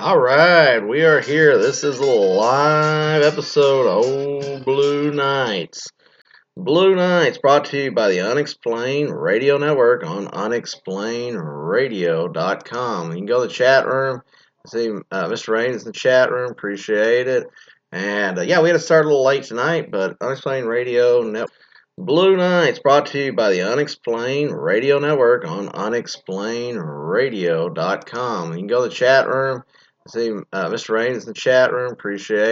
All right, we are here. This is a live episode of Old Blue Nights. Blue Nights brought to you by the Unexplained Radio Network on unexplainedradio.com. You can go to the chat room, see Mr. Rain is in the chat room. Appreciate it. And yeah, we had to start a little late tonight, but Unexplained Radio Network. Blue Nights brought to you by the Unexplained Radio Network on unexplainedradio.com. You can go to the chat room, see Mr. Rain is in the chat room. Appreciate it.